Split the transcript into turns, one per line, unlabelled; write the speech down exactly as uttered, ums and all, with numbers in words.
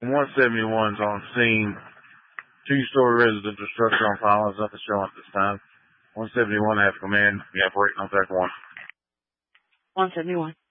one seventy-one's on scene. Two-story residential structure on file is nothing showing at this time. one seventy-one have command. You have rating on deck one.
one seventy-one.